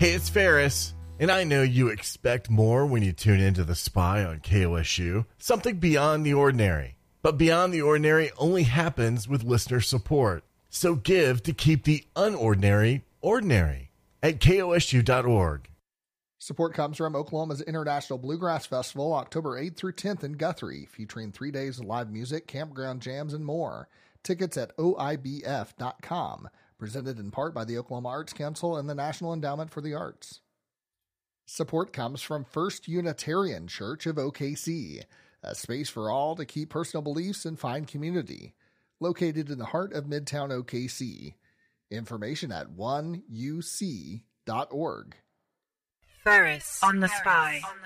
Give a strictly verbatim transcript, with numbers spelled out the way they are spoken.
Hey, it's Ferris, and I know you expect more when you tune into The Spy on K O S U, something beyond the ordinary. But beyond the ordinary only happens with listener support. So give to keep the unordinary ordinary at K O S U dot org. Support comes from Oklahoma's International Bluegrass Festival, October eighth through tenth in Guthrie, featuring three days of live music, campground jams, and more. Tickets at O I B F dot com. Presented in part by the Oklahoma Arts Council and the National Endowment for the Arts. Support comes from First Unitarian Church of O K C, a space for all to keep personal beliefs and find community. Located in the heart of Midtown O K C. Information at one U C dot org. Ferris on the Spy.